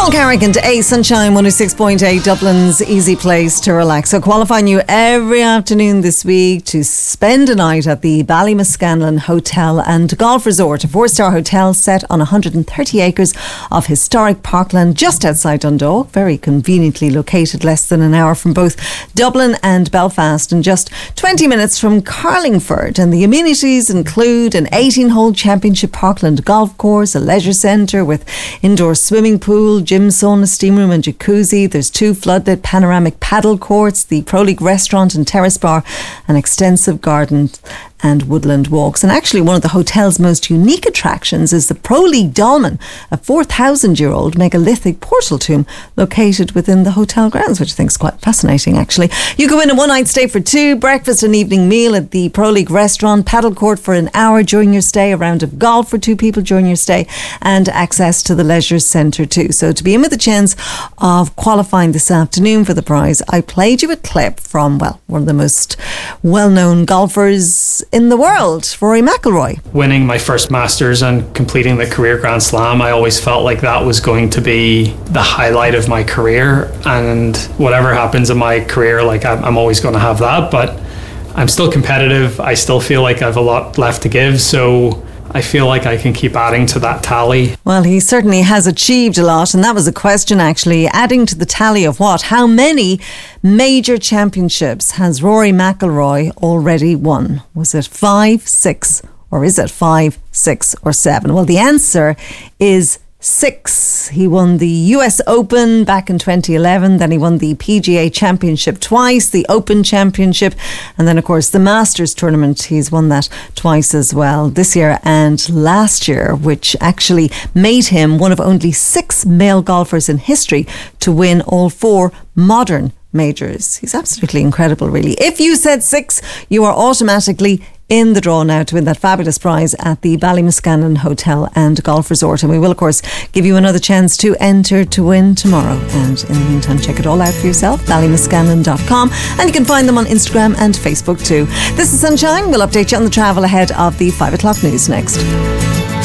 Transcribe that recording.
Paul Carrick and A Sunshine 106.8, Dublin's easy place to relax. So qualifying you every afternoon this week to spend a night at the Ballymascanlon Hotel and Golf Resort, a 4-star hotel set on 130 acres of historic parkland just outside Dundalk, very conveniently located, less than an hour from both Dublin and Belfast and just 20 minutes from Carlingford. And the amenities include an 18-hole championship parkland golf course, a leisure centre with indoor swimming pool, gym, sauna, steam room and jacuzzi. There's 2 floodlit panoramic paddle courts, the Pro League restaurant and terrace bar, an extensive garden and woodland walks. And actually one of the hotel's most unique attractions is the Pro League Dolmen, a 4,000-year-old megalithic portal tomb located within the hotel grounds, which I think is quite fascinating actually. You go in a one-night stay for 2, breakfast and evening meal at the Pro League restaurant, paddle court for an hour during your stay, a round of golf for 2 people during your stay, and access to the leisure centre too. So to be in with the chance of qualifying this afternoon for the prize, I played you a clip from, well, one of the most well-known golfers in the world, Rory McIlroy. Winning my first Masters and completing the career Grand Slam, I always felt like that was going to be the highlight of my career, and whatever happens in my career, like I'm always going to have that, but I'm still competitive. I still feel like I have a lot left to give, so I feel like I can keep adding to that tally. Well, he certainly has achieved a lot, and that was a question actually, adding to the tally of what? How many major championships has Rory McIlroy already won? Was it 5, 6, or is it 5, 6 or 7? Well, the answer is 6. He won the US Open back in 2011, then he won the PGA Championship twice, the Open Championship, and then of course the Masters tournament. He's won that twice as well, this year and last year, which actually made him one of only 6 male golfers in history to win all 4 modern majors. He's absolutely incredible, really. If you said 6, you are automatically in the draw now to win that fabulous prize at the Ballymascanlon Hotel and Golf Resort. And we will, of course, give you another chance to enter to win tomorrow. And in the meantime, check it all out for yourself, ballymascanlon.com. And you can find them on Instagram and Facebook too. This is Sunshine. We'll update you on the travel ahead of the 5 o'clock news next.